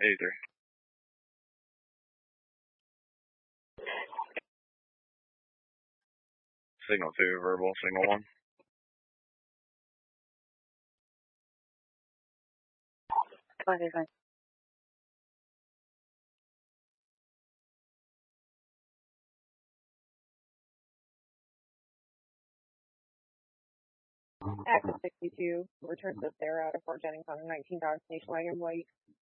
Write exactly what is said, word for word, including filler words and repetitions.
eighty-three. Signal two, verbal, signal one. Okay, fine. Active sixty-two, return to Sarah out of Fort Jennings on a nineteen Dodge Nationwide in white.